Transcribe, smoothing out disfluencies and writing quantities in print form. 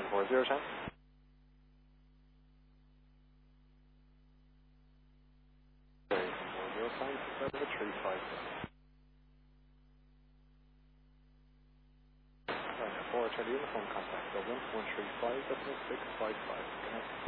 4010. Okay, 4035. 4 Charlie Uniform contact Dublin 135.655.